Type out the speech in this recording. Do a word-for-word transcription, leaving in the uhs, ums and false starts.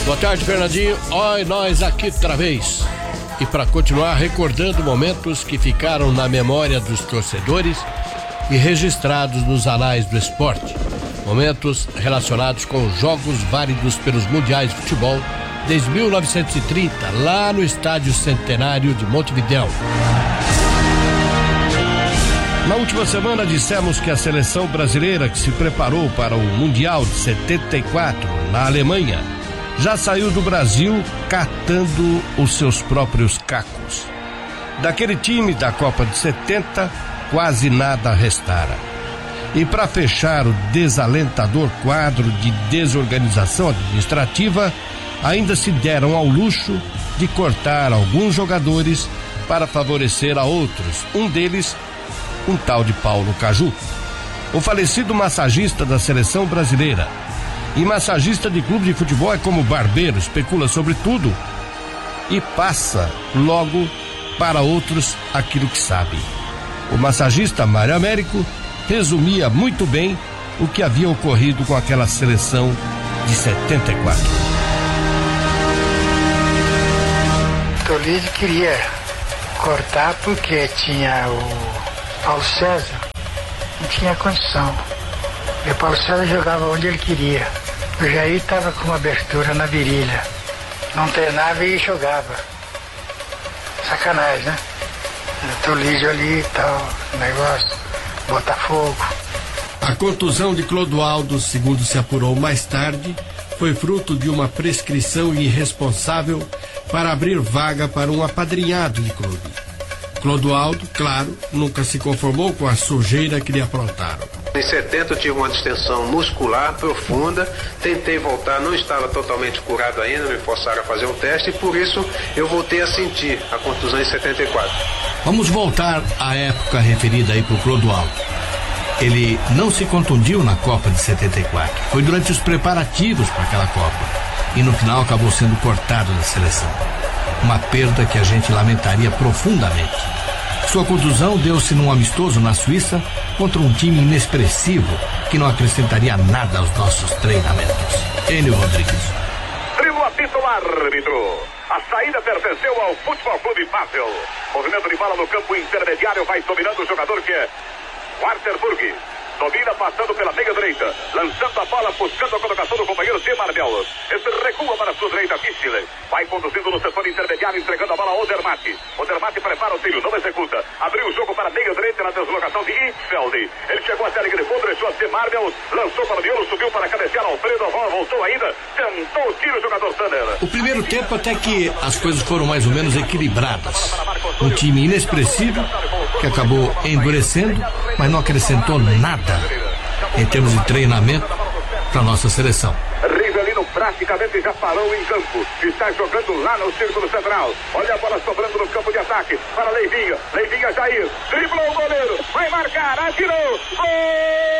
Boa tarde, Fernandinho. Oi, nós aqui outra vez. E para continuar recordando momentos que ficaram na memória dos torcedores e registrados nos anais do esporte. Momentos relacionados com jogos válidos pelos mundiais de futebol desde mil novecentos e trinta, lá no Estádio Centenário de Montevidéu. Na última semana dissemos que a seleção brasileira que se preparou para o Mundial de setenta e quatro na Alemanha já saiu do Brasil catando os seus próprios cacos. Daquele time da Copa de setenta, quase nada restara. E para fechar o desalentador quadro de desorganização administrativa, ainda se deram ao luxo de cortar alguns jogadores para favorecer a outros. Um deles, um tal de Paulo Caju, o falecido massagista da seleção brasileira. E massagista de clube de futebol é como barbeiro, especula sobre tudo e passa logo para outros aquilo que sabe. O massagista Mário Américo resumia muito bem o que havia ocorrido com aquela seleção de setenta e quatro. Tolide queria cortar porque tinha o Paulo César, não tinha condição. E o Paulo César jogava onde ele queria. O Jair estava com uma abertura na virilha. Não treinava e jogava. Sacanagem, né? Tolídio ali e tal, negócio, Botafogo. A contusão de Clodoaldo, segundo se apurou mais tarde, foi fruto de uma prescrição irresponsável para abrir vaga para um apadrinhado de clube. Clodoaldo, claro, nunca se conformou com a sujeira que lhe aprontaram. Em setenta eu tive uma distensão muscular profunda, tentei voltar, não estava totalmente curado ainda, me forçaram a fazer um teste e por isso eu voltei a sentir a contusão em setenta e quatro. Vamos voltar à época referida aí pro Clodoaldo. Ele não se contundiu na Copa de setenta e quatro, foi durante os preparativos para aquela Copa e no final acabou sendo cortado da seleção. Uma perda que a gente lamentaria profundamente. Sua contusão deu-se num amistoso na Suíça contra um time inexpressivo que não acrescentaria nada aos nossos treinamentos. Enio Rodrigues. Driblo apita o árbitro. A saída pertenceu ao Futebol Clube Basel. Movimento de bola no campo intermediário, vai dominando o jogador que é Waterburg. Domina passando pela meia direita, lançando a bola, buscando a colocação do companheiro de Marmel. Esse recua para a sua direita, Fischler. Vai conduzindo no setor intermediário, entregando a bola ao Odermatt. Odermatt prepara o tiro, não executa. Abriu o jogo para a meia direita na deslocação de Hitzfeld. Ele chegou até a linha de fundo, deixou a de Marmel, lançou para o miolo, subiu para cabecear Alfredo, a bola voltou ainda, tentou o tiro o jogador Tanner. O primeiro tempo até que as coisas foram mais ou menos equilibradas. Um time inexpressivo que acabou endurecendo, mas não acrescentou nada em termos de treinamento para nossa seleção. Rivelino praticamente já parou em campo, está jogando lá no círculo central. Olha a bola sobrando no campo de ataque para Leivinha, Leivinha Jair, driblou o goleiro, vai marcar, atirou, gol!